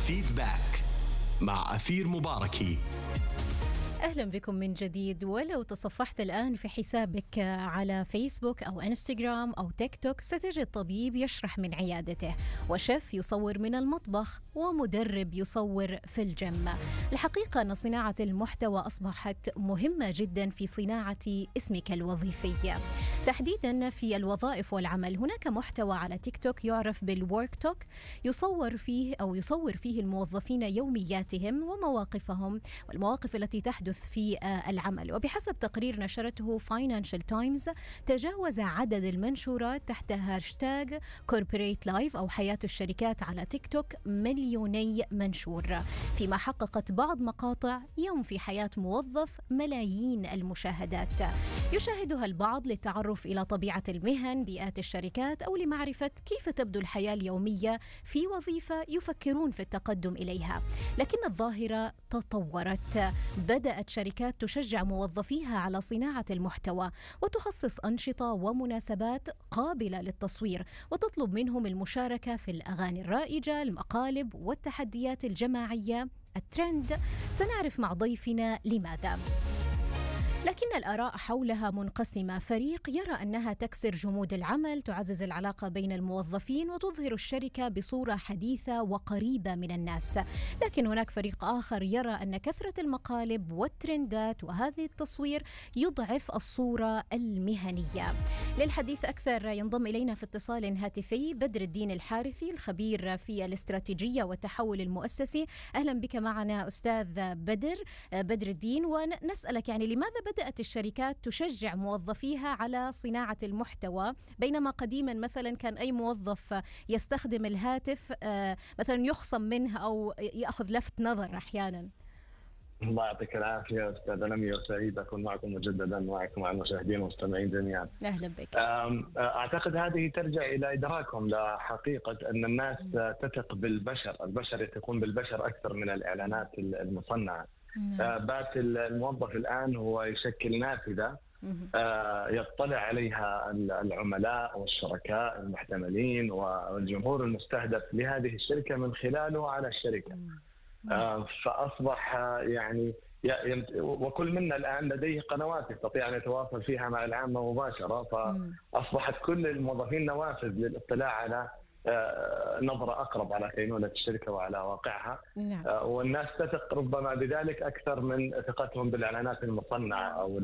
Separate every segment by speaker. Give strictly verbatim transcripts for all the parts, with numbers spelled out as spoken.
Speaker 1: فيدباك مع أثير مباركي.
Speaker 2: أهلا بكم من جديد. ولو تصفحت الآن في حسابك على فيسبوك أو إنستغرام أو تيك توك ستجد طبيب يشرح من عيادته، وشيف يصور من المطبخ، ومدرب يصور في الجيم. الحقيقة أن صناعة المحتوى أصبحت مهمة جدا في صناعة اسمك الوظيفي، تحديدا في الوظائف والعمل. هناك محتوى على تيك توك يعرف بالورك توك، يصور فيه أو يصور فيه الموظفين يومياتهم ومواقفهم والمواقف التي تحدث في العمل. وبحسب تقرير نشرته فاينانشال تايمز، تجاوز عدد المنشورات تحت هاشتاج كوربوريت لايف أو حياة الشركات على تيك توك مليوني منشور، فيما حققت بعض مقاطع يوم في حياة موظف ملايين المشاهدات، يشاهدها البعض للتعرف إلى طبيعة المهن، بيئات الشركات، أو لمعرفة كيف تبدو الحياة اليومية في وظيفة يفكرون في التقدم إليها. لكن الظاهرة تطورت، بدأت شركات تشجع موظفيها على صناعة المحتوى وتخصص أنشطة ومناسبات قابلة للتصوير، وتطلب منهم المشاركة في الأغاني الرائجة، المقالب والتحديات الجماعية، الترند. سنعرف مع ضيفنا لماذا. لكن الآراء حولها منقسمة. فريق يرى أنها تكسر جمود العمل، تعزز العلاقة بين الموظفين، وتظهر الشركة بصورة حديثة وقريبة من الناس. لكن هناك فريق آخر يرى أن كثرة المقالب والترندات وهذه التصوير يضعف الصورة المهنية. للحديث أكثر ينضم إلينا في اتصال هاتفي بدر الدين الحارثي، الخبير في الاستراتيجية والتحول المؤسسي. أهلا بك معنا أستاذ بدر بدر الدين، ونسألك يعني لماذا بدأت الشركات تشجع موظفيها على صناعة المحتوى، بينما قديما مثلا كان أي موظف يستخدم الهاتف مثلا يخصم منه أو يأخذ لفت نظر أحيانا؟
Speaker 3: الله يعطيك العافية أستاذ نمي، وسعيد أكون معكم مجددا، معكم مع المشاهدين والمستمعين جميعا.
Speaker 2: أهلا بك.
Speaker 3: أعتقد هذه ترجع إلى إدراكهم لحقيقة أن الناس تثق بالبشر، البشر يثقون بالبشر أكثر من الإعلانات المصنعة. بات الموظف الآن هو يشكل نافذة يطلع عليها العملاء والشركاء المحتملين والجمهور المستهدف لهذه الشركة من خلاله على الشركة. فأصبح يعني وكل منا الآن لديه قنوات يستطيع أن يتواصل فيها مع العامة مباشرة، فأصبحت كل الموظفين نوافذ للاطلاع على نظرة أقرب على كينونة الشركة وعلى واقعها. نعم. والناس تثق ربما بذلك أكثر من ثقتهم بالإعلانات المصنعة أو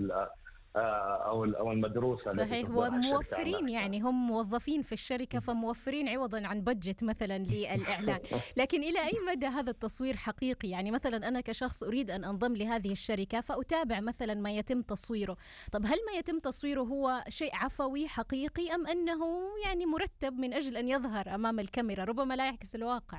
Speaker 3: أو أو المدروسة.
Speaker 2: صحيح، وموفرين يعني هم موظفين في الشركة فموفرين عوضا عن بجت مثلا للإعلان. لكن إلى أي مدى هذا التصوير حقيقي؟ يعني مثلا أنا كشخص أريد أن أنضم لهذه الشركة فأتابع مثلا ما يتم تصويره. طب هل ما يتم تصويره هو شيء عفوي حقيقي، أم أنه يعني مرتب من أجل أن يظهر أمام الكاميرا ربما لا يعكس الواقع؟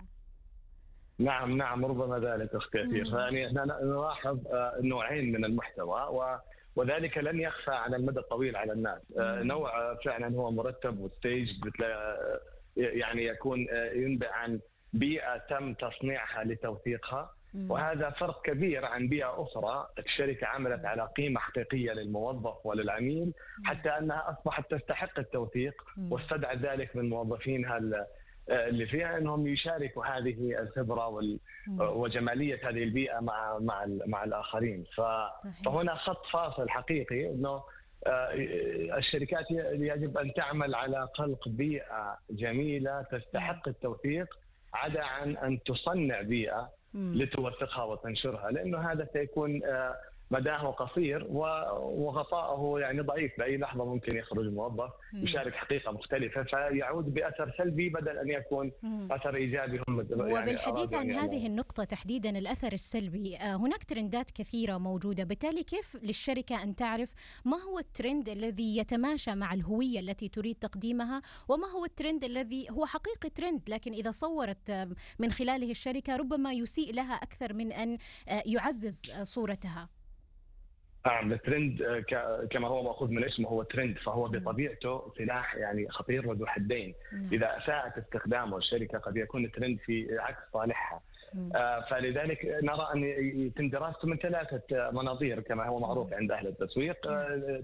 Speaker 3: نعم نعم ربما ذلك أختي أثير. يعني احنا نلاحظ نوعين من المحتوى، و وذلك لن يخفى على المدى الطويل على الناس. نوع فعلا هو مرتب وستيج، يعني يكون ينبئ عن بيئة تم تصنيعها لتوثيقها، وهذا فرق كبير عن بيئة أخرى الشركة عملت على قيمة حقيقية للموظف وللعميل حتى أنها أصبحت تستحق التوثيق، واستدعى ذلك من موظفينها اللي فيها انهم يشاركوا هذه الخبره وجماليه هذه البيئه مع مع مع الاخرين. فهنا خط فاصل حقيقي انه الشركات يجب ان تعمل على خلق بيئه جميله تستحق التوثيق، عدا عن ان تصنع بيئه لتوثقها وتنشرها، لانه هذا سيكون مداه قصير وغطاءه يعني ضعيف. بأي لحظة ممكن يخرج موظف يشارك حقيقة مختلفة فيعود بأثر سلبي بدل أن يكون أثر إيجابي. هم
Speaker 2: وبالحديث يعني عن يعني هذه النقطة تحديدا الأثر السلبي، هناك ترندات كثيرة موجودة، بالتالي كيف للشركة أن تعرف ما هو الترند الذي يتماشى مع الهوية التي تريد تقديمها، وما هو الترند الذي هو حقيقي ترند لكن إذا صورت من خلاله الشركة ربما يسيء لها أكثر من أن يعزز صورتها؟
Speaker 3: نعم، الترند كما هو مأخوذ من اسمه هو ترند، فهو بطبيعته سلاح يعني خطير وذو حدين. إذا أساءت استخدامه الشركة قد يكون الترند في عكس صالحها. فلذلك نرى أن يتم دراسته من ثلاثة مناظير كما هو معروف عند أهل التسويق.